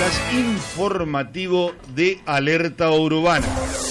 flash informativo de Alerta Urbana.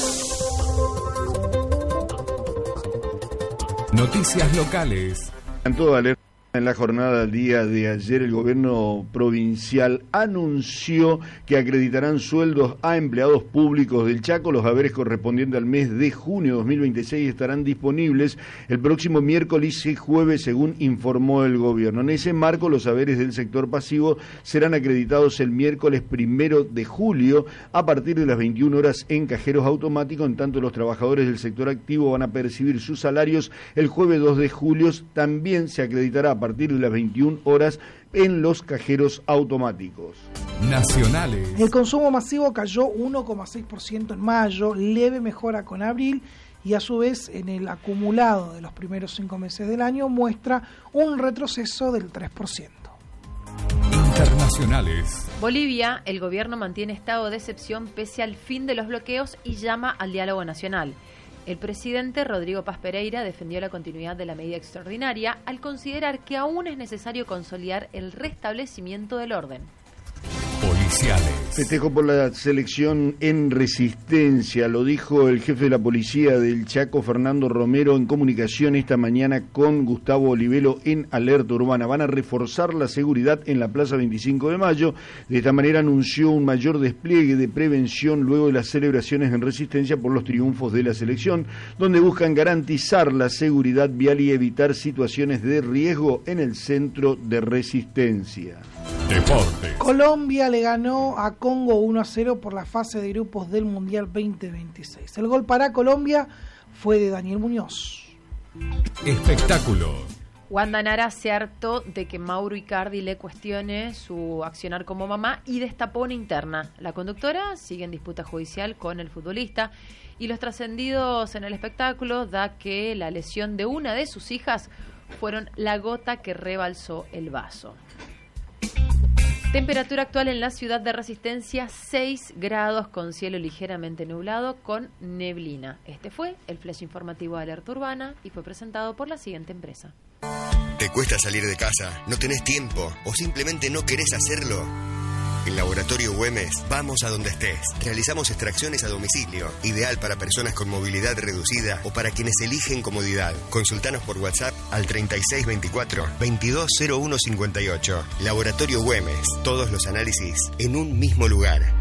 Noticias locales. En toda alerta. En la jornada del día de ayer, el gobierno provincial anunció que acreditarán sueldos a empleados públicos del Chaco. Los haberes correspondientes al mes de junio de 2026 estarán disponibles el próximo miércoles y jueves, según informó el gobierno. En ese marco, los haberes del sector pasivo serán acreditados el miércoles 1 de julio a partir de las 21 horas en cajeros automáticos. En tanto, los trabajadores del sector activo van a percibir sus salarios el jueves 2 de julio. También se acreditará a partir de las 21 horas en los cajeros automáticos. Nacionales. El consumo masivo cayó 1,6% en mayo, leve mejora con abril, y a su vez en el acumulado de los primeros 5 meses del año muestra un retroceso del 3%. Internacionales. Bolivia, el gobierno mantiene estado de excepción pese al fin de los bloqueos y llama al diálogo nacional. El presidente Rodrigo Paz Pereira defendió la continuidad de la medida extraordinaria al considerar que aún es necesario consolidar el restablecimiento del orden. Policiales. Festejo por la selección en Resistencia, lo dijo el jefe de la policía del Chaco, Fernando Romero, en comunicación esta mañana con Gustavo Olivelo en Alerta Urbana. Van a reforzar la seguridad en la Plaza 25 de Mayo. De esta manera anunció un mayor despliegue de prevención luego de las celebraciones en Resistencia por los triunfos de la selección, donde buscan garantizar la seguridad vial y evitar situaciones de riesgo en el centro de Resistencia. Deportes. Colombia le ganó a Congo 1-0 por la fase de grupos del Mundial 2026. El gol para Colombia fue de Daniel Muñoz. Espectáculos. Wanda Nara se hartó de que Mauro Icardi le cuestione su accionar como mamá y destapó una interna. La conductora sigue en disputa judicial con el futbolista y los trascendidos en el espectáculo da que la lesión de una de sus hijas fueron la gota que rebalsó el vaso. Temperatura actual en la ciudad de Resistencia, 6 grados con cielo ligeramente nublado con neblina. Este fue el flash informativo de Alerta Urbana y fue presentado por la siguiente empresa. ¿Te cuesta salir de casa? ¿No tenés tiempo? ¿O simplemente no querés hacerlo? En Laboratorio Güemes, vamos a donde estés. Realizamos extracciones a domicilio, ideal para personas con movilidad reducida o para quienes eligen comodidad. Consultanos por WhatsApp al 3624-220158. Laboratorio Güemes, todos los análisis en un mismo lugar.